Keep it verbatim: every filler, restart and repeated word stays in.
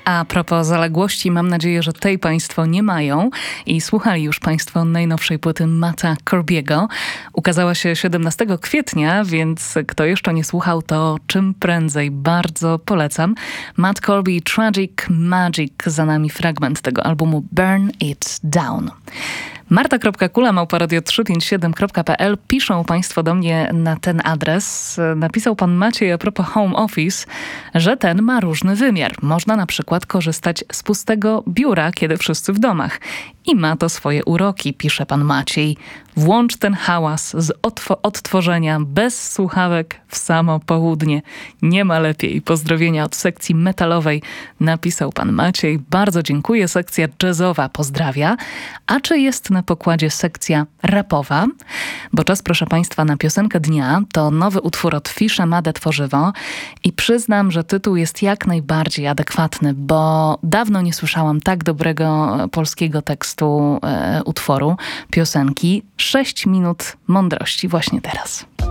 A propos zaległości, mam nadzieję, że tej Państwo nie mają i słuchali już Państwo najnowszej płyty Matta Corbiego. Ukazała się siedemnastego kwietnia, więc kto jeszcze nie słuchał, to czym prędzej bardzo polecam. Matt Corby, Tragic Magic, za nami fragment tego albumu Burn It Down. marta kropka kula małpa radio trzysta pięćdziesiąt siedem kropka p l. Piszą Państwo do mnie na ten adres. Napisał Pan Maciej a propos Home Office, że ten ma różny wymiar. Można na przykład korzystać z pustego biura, kiedy wszyscy w domach. I ma to swoje uroki, pisze Pan Maciej. Włącz ten hałas z otw- odtworzenia bez słuchawek w samo południe. Nie ma lepiej. Pozdrowienia od sekcji metalowej, napisał Pan Maciej. Bardzo dziękuję. Sekcja jazzowa pozdrawia. A czy jest na pokładzie sekcja rapowa? Bo czas, proszę Państwa, na piosenkę dnia. To nowy utwór od Fisza Made Tworzywo. I przyznam, że tytuł jest jak najbardziej adekwatny, bo dawno nie słyszałam tak dobrego polskiego tekstu e, utworu, piosenki. Sześć minut mądrości właśnie teraz.